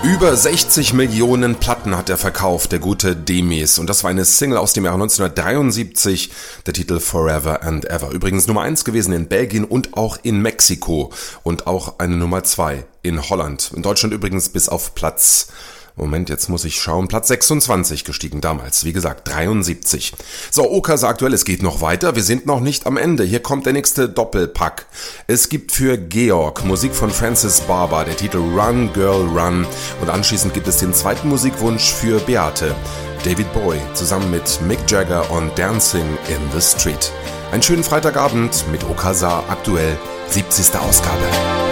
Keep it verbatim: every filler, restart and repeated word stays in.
Über sechzig Millionen Platten hat er verkauft, der gute Demis. Und das war eine Single aus dem Jahr neunzehnhundertdreiundsiebzig, der Titel Forever and Ever. Übrigens Nummer eins gewesen in Belgien und auch in Mexiko. Und auch eine Nummer zwei in Holland. In Deutschland übrigens bis auf Platz... Moment, jetzt muss ich schauen. Platz sechsundzwanzig gestiegen damals. Wie gesagt, dreiundsiebzig. So, Okasa aktuell, es geht noch weiter. Wir sind noch nicht am Ende. Hier kommt der nächste Doppelpack. Es gibt für Georg Musik von Francis Barber, der Titel Run Girl Run. Und anschließend gibt es den zweiten Musikwunsch für Beate. David Bowie zusammen mit Mick Jagger und Dancing in the Street. Einen schönen Freitagabend mit Okasa aktuell, siebzigste Ausgabe.